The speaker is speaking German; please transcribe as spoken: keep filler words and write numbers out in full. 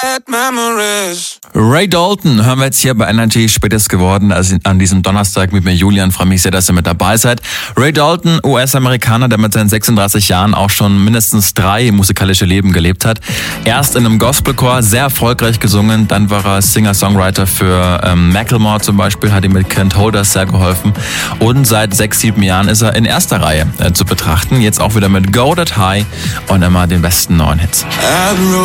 bad memories. Ray Dalton hören wir jetzt hier bei Energy, spätest geworden also an diesem Donnerstag mit mir Julian. Freue mich sehr, dass ihr mit dabei seid. Ray Dalton, U S-Amerikaner, der mit seinen sechsunddreißig Jahren auch schon mindestens drei musikalische Leben gelebt hat. Erst in einem Gospelchor, sehr erfolgreich gesungen, dann war er Singer-Songwriter für ähm, Macklemore zum Beispiel, hat ihm mit Kent Holders sehr geholfen und seit sechs, sieben Jahren ist er in erster Reihe äh, zu betrachten. Jetzt auch wieder mit Go That High und immer den besten neuen Hits.